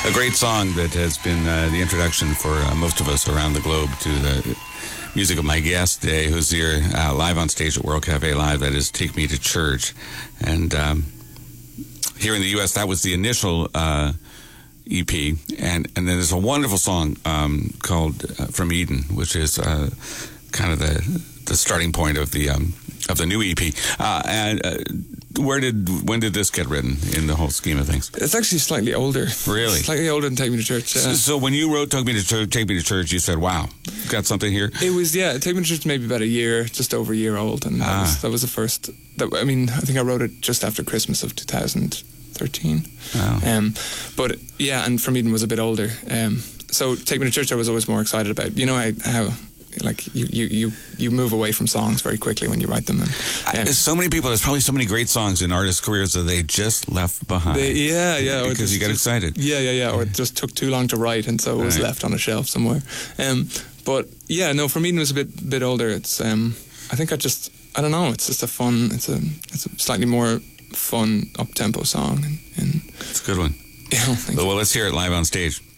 A great song that has been the introduction for most of us around the globe to the music of my guest today, who's here live on stage at World Cafe Live. That is Take Me to Church. And here in the U.S., that was the initial EP. And then there's a wonderful song called From Eden, which is kind of the starting point of the new EP. When did this get written in the whole scheme of things? It's actually slightly older. Really? Slightly older than Take Me to Church. So when you wrote Take Me to Church, you said, wow, got something here? It was, Take Me to Church maybe about a year, just over a year old. And that was the first, I think I wrote it just after Christmas of 2013. Wow. And From Eden was a bit older. So Take Me to Church I was always more excited about. You know how like you move away from songs very quickly when you write them. So many people, there's probably so many great songs in artists' careers that they just left behind. Because you got excited. Or it just took too long to write, and so it was left on a shelf somewhere. From Eden was a bit older. It's I think I don't know. It's just it's a slightly more fun up tempo song, and it's a good one. Yeah. Well, let's hear it live on stage.